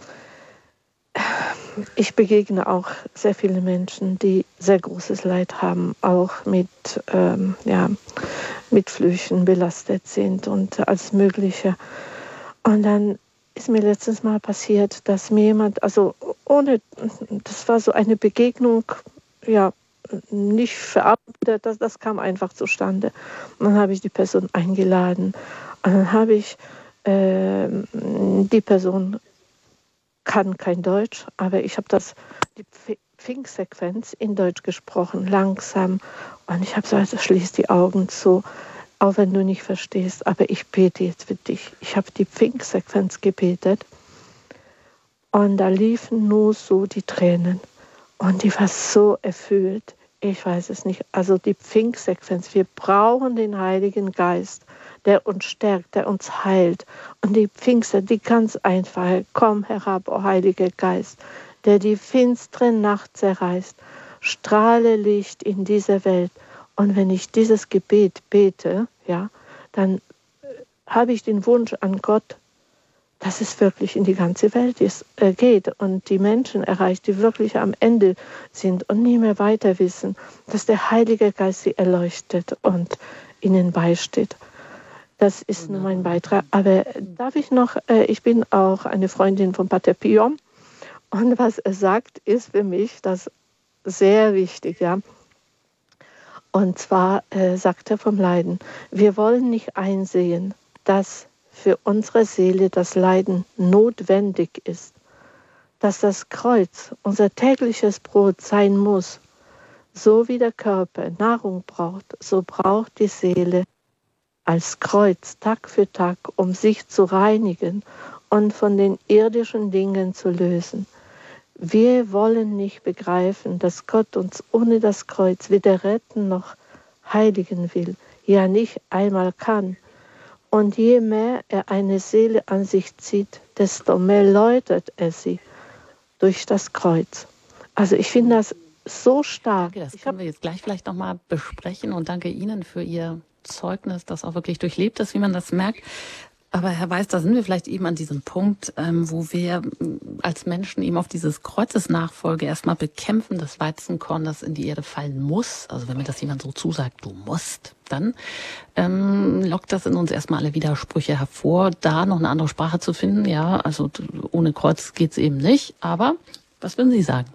ich begegne auch sehr viele Menschen, die sehr großes Leid haben, auch mit, ähm, ja, mit Flüchen belastet sind und alles Mögliche. Und dann ist mir letztens mal passiert, dass mir jemand, also ohne, das war so eine Begegnung, ja, nicht verabredet, das, das kam einfach zustande. Und dann habe ich die Person eingeladen und dann habe ich äh, die Person kann kein Deutsch, aber ich habe das die Pfingstsequenz in Deutsch gesprochen, langsam. Und ich habe gesagt, also schließ die Augen zu, auch wenn du nicht verstehst, aber ich bete jetzt für dich. Ich habe die Pfingstsequenz gebetet und da liefen nur so die Tränen. Und die war so erfüllt, ich weiß es nicht. Also die Pfingstsequenz, wir brauchen den Heiligen Geist, der uns stärkt, der uns heilt. Und die Pfingster, die ganz einfache, komm herab, o Heiliger Geist, der die finstere Nacht zerreißt, strahle Licht in dieser Welt. Und wenn ich dieses Gebet bete, ja, dann habe ich den Wunsch an Gott, dass es wirklich in die ganze Welt ist, äh, geht und die Menschen erreicht, die wirklich am Ende sind und nie mehr weiter wissen, dass der Heilige Geist sie erleuchtet und ihnen beisteht. Das ist nur mein Beitrag. Aber darf ich noch, äh, ich bin auch eine Freundin von Pater Pio und was er sagt, ist für mich das sehr wichtig, ja. Und zwar äh, sagt er vom Leiden, wir wollen nicht einsehen, dass für unsere Seele das Leiden notwendig ist, dass das Kreuz unser tägliches Brot sein muss. So wie der Körper Nahrung braucht, so braucht die Seele als Kreuz Tag für Tag, um sich zu reinigen und von den irdischen Dingen zu lösen. Wir wollen nicht begreifen, dass Gott uns ohne das Kreuz weder retten noch heiligen will, ja nicht einmal kann. Und je mehr er eine Seele an sich zieht, desto mehr läutert er sie durch das Kreuz. Also ich finde das so stark.
Danke, das können wir jetzt gleich vielleicht nochmal besprechen und danke Ihnen für Ihr Zeugnis, das auch wirklich durchlebt ist, wie man das merkt. Aber Herr Weiß, da sind wir vielleicht eben an diesem Punkt, ähm, wo wir als Menschen eben auf dieses Kreuzesnachfolge erstmal bekämpfen, das Weizenkorn, das in die Erde fallen muss. Also wenn mir das jemand so zusagt, du musst, dann ähm, lockt das in uns erstmal alle Widersprüche hervor, da noch eine andere Sprache zu finden. Ja, also ohne Kreuz geht's eben nicht. Aber was würden Sie sagen?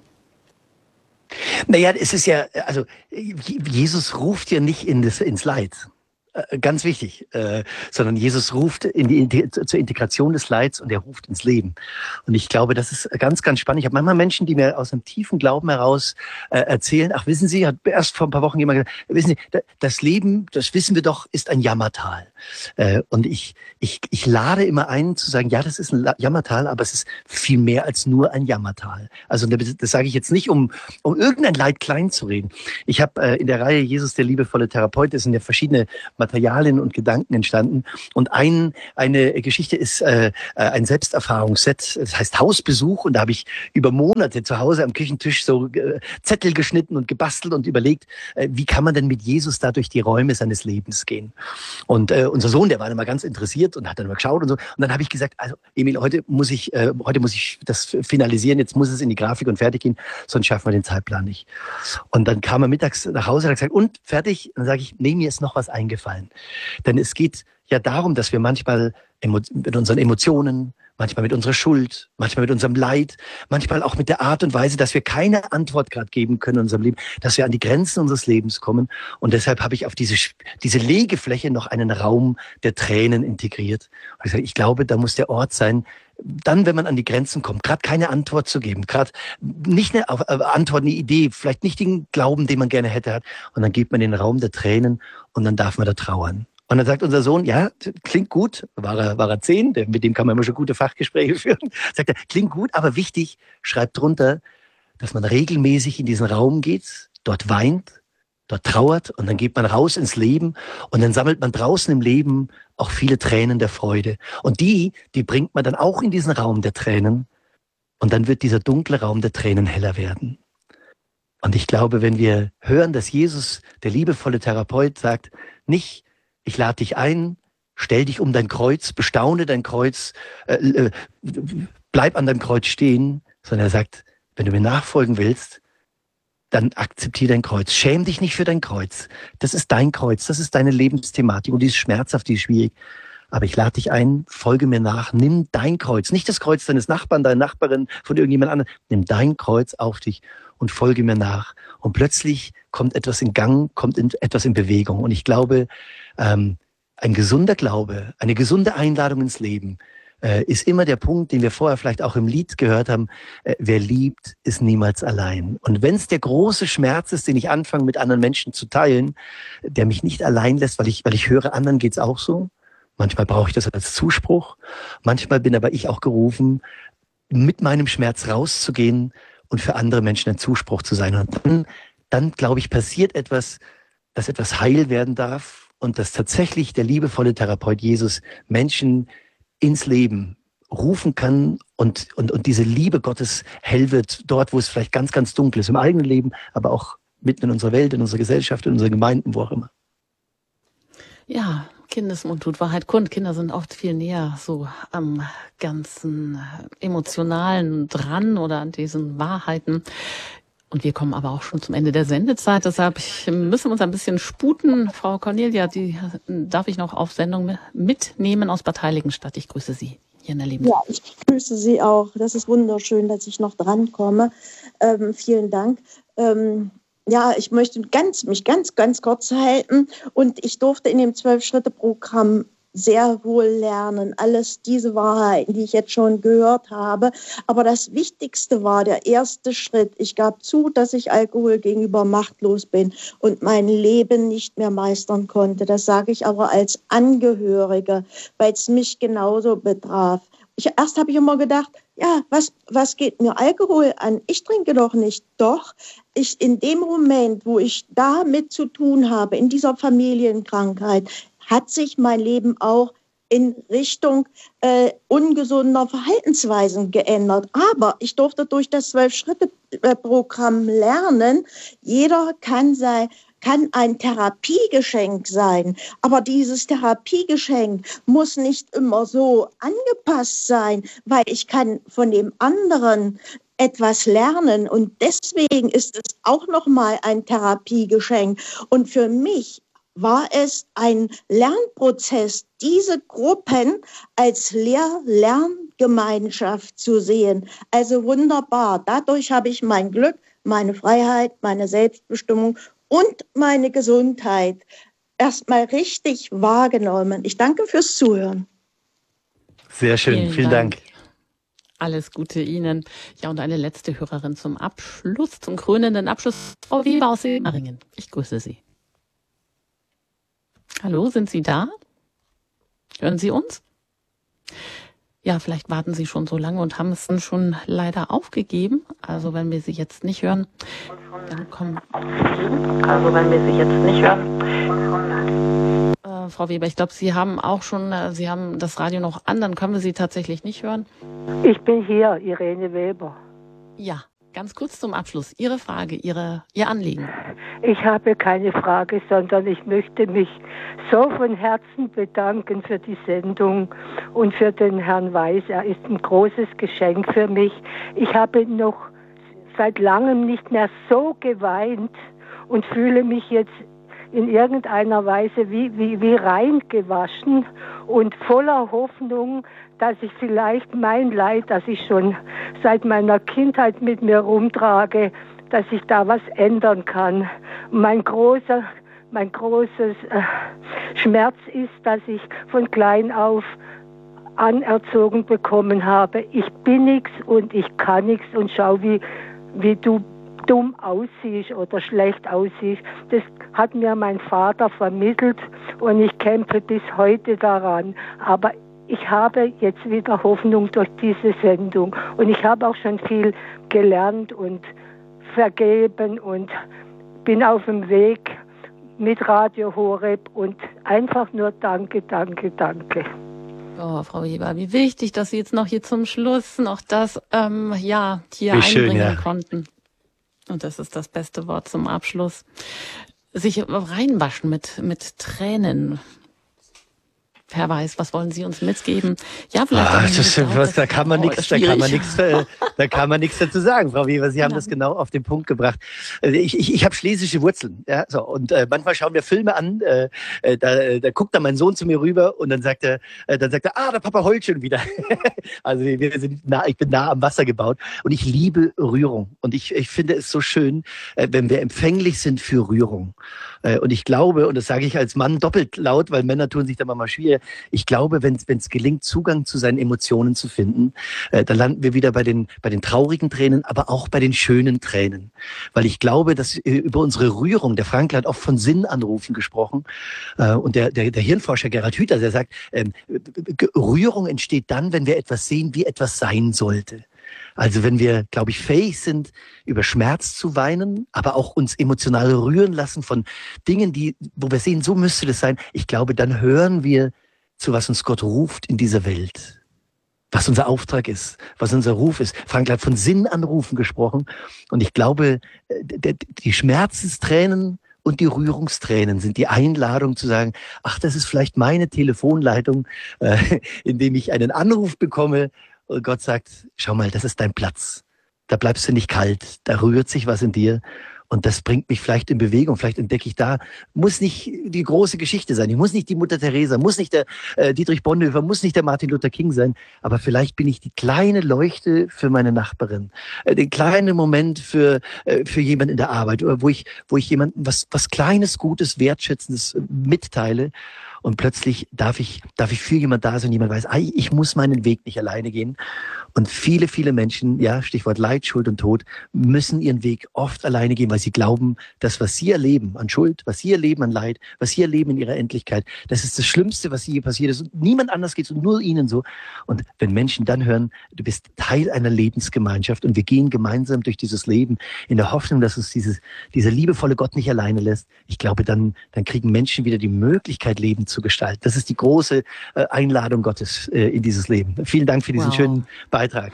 Naja, es ist ja, also Jesus ruft ja nicht in das, ins Leid. äh, ganz wichtig, äh, sondern Jesus ruft in die, in zur Integration des Leids und er ruft ins Leben. Und ich glaube, das ist ganz, ganz spannend. Ich habe manchmal Menschen, die mir aus einem tiefen Glauben heraus äh, erzählen, ach, wissen Sie, hat erst vor ein paar Wochen jemand gesagt, wissen Sie, das Leben, das wissen wir doch, ist ein Jammertal. Äh, und ich, ich, ich lade immer ein zu sagen, ja, das ist ein Jammertal, aber es ist viel mehr als nur ein Jammertal. Also das, das sage ich jetzt nicht, um, um irgendein Leid klein zu reden. Ich habe äh, in der Reihe Jesus, der liebevolle Therapeut, es sind ja verschiedene Materialien und Gedanken entstanden. Und ein, eine Geschichte ist äh, ein Selbsterfahrungsset, das heißt Hausbesuch. Und da habe ich über Monate zu Hause am Küchentisch so äh, Zettel geschnitten und gebastelt und überlegt, äh, wie kann man denn mit Jesus da durch die Räume seines Lebens gehen. Und äh, unser Sohn, der war immer ganz interessiert und hat dann mal geschaut und so. Und dann habe ich gesagt, also Emil, heute muss ich, äh, heute muss ich das finalisieren, jetzt muss es in die Grafik und fertig gehen, sonst schaffen wir den Zeitplan nicht. Und dann kam er mittags nach Hause und hat gesagt, und fertig? Und dann sage ich, nee, mir ist noch was eingefallen. Denn es geht ja darum, dass wir manchmal mit unseren Emotionen, manchmal mit unserer Schuld, manchmal mit unserem Leid, manchmal auch mit der Art und Weise, dass wir keine Antwort gerade geben können in unserem Leben, dass wir an die Grenzen unseres Lebens kommen. Und deshalb habe ich auf diese, diese Legefläche noch einen Raum der Tränen integriert. Und ich sage, ich glaube, da muss der Ort sein, dann, wenn man an die Grenzen kommt, gerade keine Antwort zu geben, gerade nicht eine Antwort, eine Idee, vielleicht nicht den Glauben, den man gerne hätte hat. Und dann gibt man den Raum der Tränen und dann darf man da trauern. Und dann sagt unser Sohn, ja, klingt gut, war er, war er zehn, mit dem kann man immer schon gute Fachgespräche führen. Sagt er, klingt gut, aber wichtig, schreibt drunter, dass man regelmäßig in diesen Raum geht, dort weint, dort trauert und dann geht man raus ins Leben und dann sammelt man draußen im Leben auch viele Tränen der Freude. Und die, die bringt man dann auch in diesen Raum der Tränen und dann wird dieser dunkle Raum der Tränen heller werden. Und ich glaube, wenn wir hören, dass Jesus, der liebevolle Therapeut, sagt, nicht, ich lade dich ein, stell dich um dein Kreuz, bestaune dein Kreuz, äh, äh, bleib an deinem Kreuz stehen, sondern er sagt, wenn du mir nachfolgen willst, dann akzeptiere dein Kreuz. Schäm dich nicht für dein Kreuz. Das ist dein Kreuz, das ist deine Lebensthematik und die ist schmerzhaft, die ist schwierig. Aber ich lade dich ein, folge mir nach, nimm dein Kreuz, nicht das Kreuz deines Nachbarn, deiner Nachbarin, von irgendjemand anderem, nimm dein Kreuz auf dich und folge mir nach. Und plötzlich kommt etwas in Gang, kommt in, etwas in Bewegung. Und ich glaube, ähm, ein gesunder Glaube, eine gesunde Einladung ins Leben äh, ist immer der Punkt, den wir vorher vielleicht auch im Lied gehört haben. Äh, wer liebt, ist niemals allein. Und wenn es der große Schmerz ist, den ich anfange mit anderen Menschen zu teilen, der mich nicht allein lässt, weil ich, weil ich höre, anderen geht's auch so. Manchmal brauche ich das als Zuspruch. Manchmal bin aber ich auch gerufen, mit meinem Schmerz rauszugehen und für andere Menschen ein Zuspruch zu sein. Und dann, dann glaube ich, passiert etwas, dass etwas heil werden darf und dass tatsächlich der liebevolle Therapeut Jesus Menschen ins Leben rufen kann und, und, und diese Liebe Gottes hell wird, dort, wo es vielleicht ganz, ganz dunkel ist, im eigenen Leben, aber auch mitten in unserer Welt, in unserer Gesellschaft, in unseren Gemeinden, wo auch immer.
Ja, Kindesmund tut Wahrheit kund. Kinder sind oft viel näher so am ganzen Emotionalen dran oder an diesen Wahrheiten. Und wir kommen aber auch schon zum Ende der Sendezeit. Deshalb müssen wir uns ein bisschen sputen. Frau Cornelia, die darf ich noch auf Sendung mitnehmen aus Bad Heiligenstadt. Ich grüße Sie hier in der Lebens.
Ja, ich grüße Sie auch. Das ist wunderschön, dass ich noch drankomme. Ähm, vielen Dank. Ähm, Ja, ich möchte ganz, mich ganz, ganz kurz halten. Und ich durfte in dem Zwölf-Schritte-Programm sehr wohl lernen. Alles diese Wahrheiten, die ich jetzt schon gehört habe. Aber das Wichtigste war der erste Schritt. Ich gab zu, dass ich Alkohol gegenüber machtlos bin und mein Leben nicht mehr meistern konnte. Das sage ich aber als Angehörige, weil es mich genauso betraf. Ich, erst habe ich immer gedacht, ja, was, was geht mir Alkohol an? Ich trinke doch nicht. Doch, ich in dem Moment, wo ich damit zu tun habe, in dieser Familienkrankheit, hat sich mein Leben auch in Richtung äh, ungesunder Verhaltensweisen geändert. Aber ich durfte durch das Zwölf-Schritte-Programm lernen, jeder kann sein, kann ein Therapiegeschenk sein. Aber dieses Therapiegeschenk muss nicht immer so angepasst sein, weil ich kann von dem anderen etwas lernen. Und deswegen ist es auch nochmal ein Therapiegeschenk. Und für mich war es ein Lernprozess, diese Gruppen als Lehr-Lerngemeinschaft zu sehen. Also wunderbar. Dadurch habe ich mein Glück, meine Freiheit, meine Selbstbestimmung und meine Gesundheit erstmal richtig wahrgenommen. Ich danke fürs Zuhören.
Sehr schön, vielen, vielen Dank. Dank.
Alles Gute Ihnen. Ja, und eine letzte Hörerin zum Abschluss, zum krönenden Abschluss. Frau Weber aus Semmeringen. Ich grüße Sie. Hallo, sind Sie da? Hören Sie uns? Ja, vielleicht warten Sie schon so lange und haben es dann schon leider aufgegeben. Also wenn wir Sie jetzt nicht hören, dann kommen. Also wenn wir Sie jetzt nicht hören. Äh, Frau Weber, ich glaube, Sie haben auch schon, äh, Sie haben das Radio noch an, dann können wir Sie tatsächlich nicht hören.
Ich bin hier, Irene Weber.
Ja, ganz kurz zum Abschluss. Ihre Frage, Ihre, Ihr Anliegen.
Ich habe keine Frage, sondern ich möchte mich so von Herzen bedanken für die Sendung und für den Herrn Weiß. Er ist ein großes Geschenk für mich. Ich habe noch seit langem nicht mehr so geweint und fühle mich jetzt in irgendeiner Weise wie, wie, wie rein gewaschen und voller Hoffnung, dass ich vielleicht mein Leid, das ich schon seit meiner Kindheit mit mir rumtrage, dass ich da was ändern kann. Mein großer, mein großes äh, Schmerz ist, dass ich von klein auf anerzogen bekommen habe. Ich bin nichts und ich kann nichts und schau, wie, wie du dumm aussiehst oder schlecht aussiehst. Das hat mir mein Vater vermittelt und ich kämpfe bis heute daran. Aber ich habe jetzt wieder Hoffnung durch diese Sendung und ich habe auch schon viel gelernt und vergeben und bin auf dem Weg mit Radio Horeb und einfach nur danke, danke, danke.
Oh, Frau Weber, wie wichtig, dass Sie jetzt noch hier zum Schluss noch das ähm, ja hier
wie
einbringen
schön, ja.
konnten. Und das ist das beste Wort zum Abschluss. Sich reinwaschen mit mit Tränen. Herr Weiß, was wollen Sie uns mitgeben? Ja, vielleicht.
Ah, das ist, was, da kann man
oh,
nichts, da kann man nichts, äh, da kann man nichts dazu sagen, Frau Weber. Sie haben ja. das genau auf den Punkt gebracht. Ich, ich, ich habe schlesische Wurzeln, ja, so und äh, manchmal schauen wir Filme an. Äh, da, da guckt dann mein Sohn zu mir rüber und dann sagt er, äh, dann sagt er, ah, der Papa heult schon wieder. Also wir sind nah, ich bin nah am Wasser gebaut und ich liebe Rührung und ich, ich finde es so schön, äh, wenn wir empfänglich sind für Rührung. Äh, und ich glaube, und das sage ich als Mann doppelt laut, weil Männer tun sich da mal schwer. Ich glaube, wenn es gelingt, Zugang zu seinen Emotionen zu finden, äh, dann landen wir wieder bei den bei den traurigen Tränen, aber auch bei den schönen Tränen. Weil ich glaube, dass äh, über unsere Rührung, der Frankl hat oft von Sinnanrufen gesprochen, äh, und der, der der Hirnforscher Gerhard Hüther, der sagt, äh, Rührung entsteht dann, wenn wir etwas sehen, wie etwas sein sollte. Also wenn wir, glaube ich, fähig sind, über Schmerz zu weinen, aber auch uns emotional rühren lassen von Dingen, die, wo wir sehen, so müsste das sein, ich glaube, dann hören wir zu was uns Gott ruft in dieser Welt. Was unser Auftrag ist, was unser Ruf ist. Frank hat von Sinnanrufen gesprochen. Und ich glaube, die Schmerzenstränen und die Rührungstränen sind die Einladung zu sagen, ach, das ist vielleicht meine Telefonleitung, äh, indem ich einen Anruf bekomme. Und Gott sagt, schau mal, das ist dein Platz. Da bleibst du nicht kalt. Da rührt sich was in dir. Und das bringt mich vielleicht in Bewegung. Vielleicht entdecke ich da, muss nicht die große Geschichte sein. Ich muss nicht die Mutter Teresa, muss nicht der äh, Dietrich Bonhoeffer, muss nicht der Martin Luther King sein. Aber vielleicht bin ich die kleine Leuchte für meine Nachbarin. Äh, den kleinen Moment für, äh, für jemanden in der Arbeit. Oder wo ich, wo ich jemandem was, was Kleines, Gutes, Wertschätzendes mitteile. Und plötzlich darf ich, darf ich für jemand da sein und jemand weiß, ah, ich muss meinen Weg nicht alleine gehen. Und viele, viele Menschen, ja, Stichwort Leid, Schuld und Tod, müssen ihren Weg oft alleine gehen, weil sie glauben, dass was sie erleben an Schuld, was sie erleben an Leid, was sie erleben in ihrer Endlichkeit, das ist das Schlimmste, was je passiert ist. Und niemand anders geht es und nur ihnen so. Und wenn Menschen dann hören, du bist Teil einer Lebensgemeinschaft und wir gehen gemeinsam durch dieses Leben in der Hoffnung, dass uns dieses, dieser liebevolle Gott nicht alleine lässt, ich glaube, dann, dann kriegen Menschen wieder die Möglichkeit, Leben zu gestalten. Das ist die große äh, Einladung Gottes äh, in dieses Leben. Vielen Dank für diesen wow. schönen Beitrag.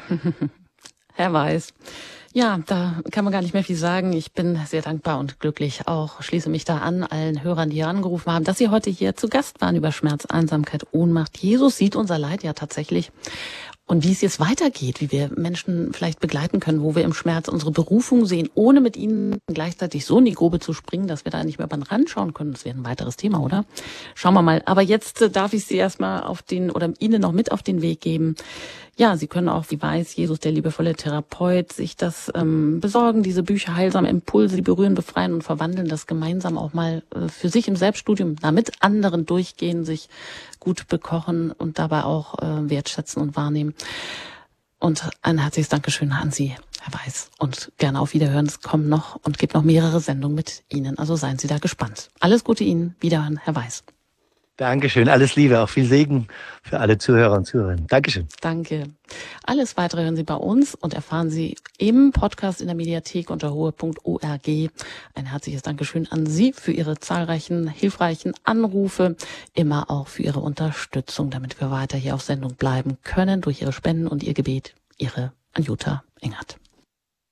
Herr Weiß. Ja, da kann man gar nicht mehr viel sagen. Ich bin sehr dankbar und glücklich auch, schließe mich da an allen Hörern, die hier angerufen haben, dass sie heute hier zu Gast waren über Schmerz, Einsamkeit, Ohnmacht. Jesus sieht unser Leid ja tatsächlich. Und wie es jetzt weitergeht, wie wir Menschen vielleicht begleiten können, wo wir im Schmerz unsere Berufung sehen, ohne mit ihnen gleichzeitig so in die Grube zu springen, dass wir da nicht mehr beim Rand schauen können. Das wäre ein weiteres Thema, oder? Schauen wir mal. Aber jetzt darf ich Sie erstmal auf den, oder Ihnen noch mit auf den Weg geben. Ja, Sie können auch, wie weiß Jesus, der liebevolle Therapeut, sich das ähm, besorgen, diese Bücher, heilsame Impulse, die berühren, befreien und verwandeln, das gemeinsam auch mal äh, für sich im Selbststudium, na, mit anderen durchgehen, sich gut bekochen und dabei auch äh, wertschätzen und wahrnehmen. Und ein herzliches Dankeschön an Sie, Herr Weiß. Und gerne auf Wiederhören. Es kommen noch und gibt noch mehrere Sendungen mit Ihnen. Also seien Sie da gespannt. Alles Gute Ihnen. Wiederhören, Herr Weiß.
Dankeschön. Alles Liebe. Auch viel Segen für alle Zuhörer und Zuhörerinnen. Dankeschön.
Danke. Alles Weitere hören Sie bei uns und erfahren Sie im Podcast in der Mediathek unter hohe punkt org. Ein herzliches Dankeschön an Sie für Ihre zahlreichen, hilfreichen Anrufe. Immer auch für Ihre Unterstützung, damit wir weiter hier auf Sendung bleiben können durch Ihre Spenden und Ihr Gebet. Ihre Anjuta Engert.